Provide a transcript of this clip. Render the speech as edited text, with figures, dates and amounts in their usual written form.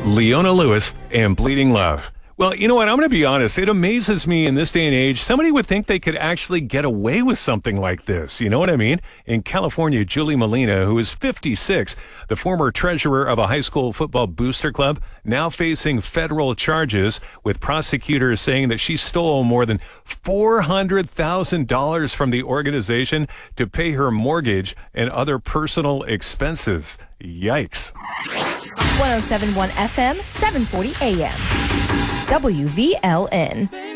Leona Lewis and Bleeding Love. Well, you know what? I'm going to be honest. It amazes me in this day and age, somebody would think they could actually get away with something like this. You know what I mean? In California, Julie Molina, who is 56, the former treasurer of a high school football booster club, now facing federal charges, with prosecutors saying that she stole more than $400,000 from the organization to pay her mortgage and other personal expenses. Yikes. 107.1 FM, 740 AM. WVLN.